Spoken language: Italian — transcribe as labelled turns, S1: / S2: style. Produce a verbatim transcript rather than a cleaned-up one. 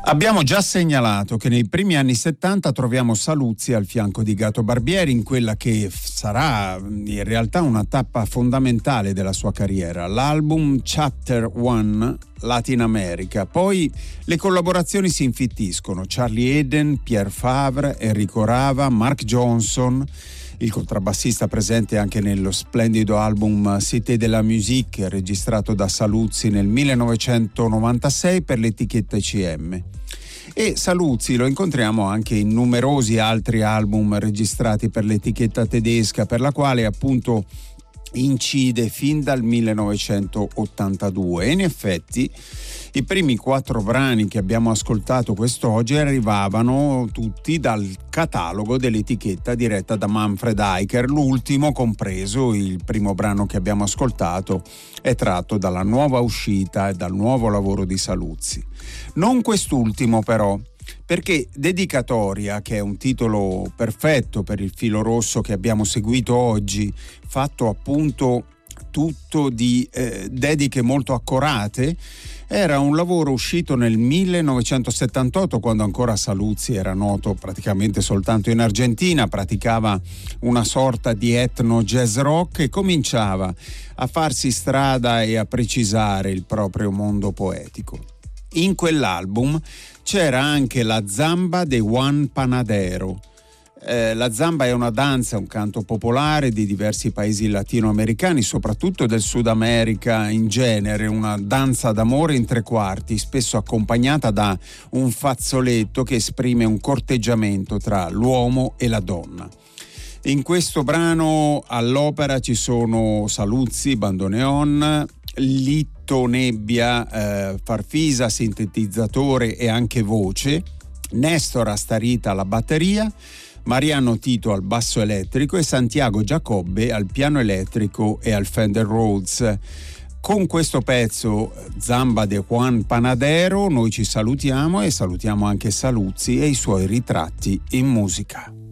S1: Abbiamo già segnalato che nei primi anni settanta troviamo Saluzzi al fianco di Gato Barbieri in quella che sarà in realtà una tappa fondamentale della sua carriera, l'album Chapter One Latin America. Poi le collaborazioni si infittiscono: Charlie Eden, Pierre Favre, Enrico Rava, Mark Johnson, il contrabbassista presente anche nello splendido album Cité de la Musique registrato da Saluzzi nel millenovecentonovantasei per l'etichetta E C M. E Saluzzi lo incontriamo anche in numerosi altri album registrati per l'etichetta tedesca, per la quale appunto incide fin dal millenovecentottantadue. E in effetti i primi quattro brani che abbiamo ascoltato quest'oggi arrivavano tutti dal catalogo dell'etichetta diretta da Manfred Eicher. L'ultimo, compreso il primo brano che abbiamo ascoltato, è tratto dalla nuova uscita e dal nuovo lavoro di Saluzzi. Non quest'ultimo però, perché Dedicatoria, che è un titolo perfetto per il filo rosso che abbiamo seguito oggi, fatto appunto tutto di eh, dediche molto accorate, era un lavoro uscito nel millenovecentosettantotto, quando ancora Saluzzi era noto praticamente soltanto in Argentina, praticava una sorta di etno jazz rock e cominciava a farsi strada e a precisare il proprio mondo poetico. In quell'album c'era anche la Zamba de Juan Panadero. Eh, la zamba è una danza, un canto popolare di diversi paesi latinoamericani, soprattutto del Sud America in genere, una danza d'amore in tre quarti, spesso accompagnata da un fazzoletto che esprime un corteggiamento tra l'uomo e la donna. In questo brano all'opera ci sono Saluzzi, bandoneon, Litto Nebbia, eh, Farfisa, sintetizzatore e anche voce, Nestor Astarita alla batteria, Mariano Tito al basso elettrico e Santiago Giacobbe al piano elettrico e al Fender Rhodes. Con questo pezzo Zamba de Juan Panadero noi ci salutiamo e salutiamo anche Saluzzi e i suoi ritratti in musica.